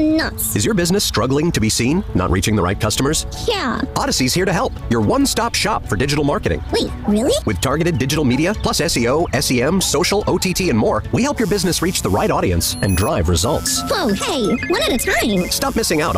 nuts. Is your business struggling to be seen? Not reaching the right customers? Yeah. Odyssey's here to help. Your one-stop shop for digital marketing. Wait, really? With targeted digital media, plus SEO, SEM, social, OTT, and more, we help your business reach the right audience and drive results. Whoa, hey, one at a time. Stop missing out